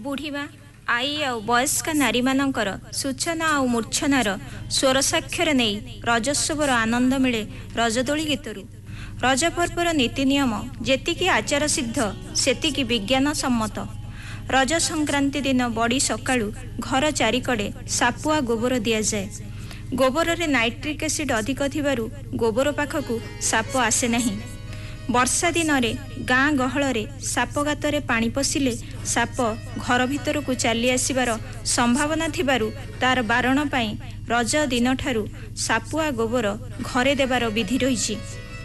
ବୁଢ଼ୀମା आई आउ वयस्क नारी मानकर सूचना आउ मूर्छनार स्वर साक्षर नहीं रजोत्सवर आनंद मिले रजदोली गीतरू। रज पर्वर नीति नियम जेतिकी आचार सिद्ध सेतिकी विज्ञान सम्मत। रज संक्रांति दिन बड़ी सकाळु घर चारिकड़े सापुआ गोबर दि जाए। गोबर रे नाइट्रिक एसिड अधिक थिबारु गोबर पाखकु साप आसे नहीं। वर्षा दिन रे गाँ गहल रे साप गातरे पानी पशिले साप घर भितर को चली आसबार संभावना थिबारु तार बारण पाई रज दिन ठारू सापुआ गोबर घरे देवार विधि रही।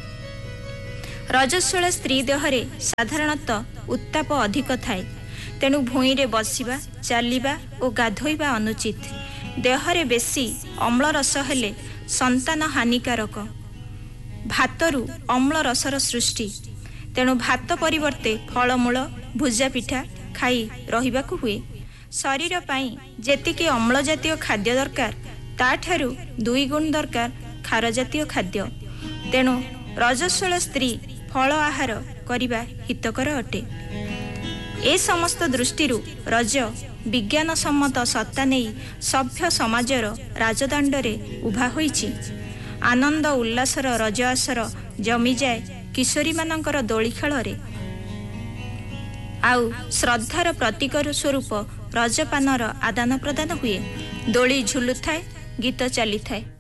रजस्वला स्त्री देहरे साधारणतः उत्ताप अधिक थाए, तेणु भूई रे बसिबा चलिबा और गाधोइबा अनुचित। देहरे बेसी अम्ल रस हेले संतान हानिकारक। भातरू अम्ल रसर सृष्टि, तेणु भात परिवर्ते फलमूल भुजा पिठा खाई रहिबाकु हुए। शरीर पाई जेतिकी अम्ल जातीय खाद्य दरकार ताठारू 2 गुण दरकार खार जातीय खाद्य। तेणु रजस्वला स्त्री फल आहार करिबा हितकर अटे। ए समस्त दृष्टिरू रज विज्ञान सम्मत सत्ता नहीं सभ्य समाजर राजदाण्डरे उभा होईछि। आनंद उल्लासर रज आसर जमी जाए किशोरी मानकर दोली खेଳରେ। आउ श्रद्धार प्रतीकर स्वरूप रजपानर आदान प्रदान हुए। दोली झुलुथाए, गीत चली थाए।